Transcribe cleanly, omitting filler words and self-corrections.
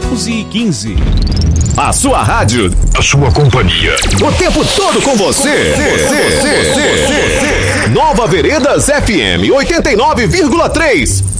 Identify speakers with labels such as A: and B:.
A: 11h15.
B: A sua rádio,
C: a sua companhia,
B: o tempo todo com você. Nova Veredas FM 89,3.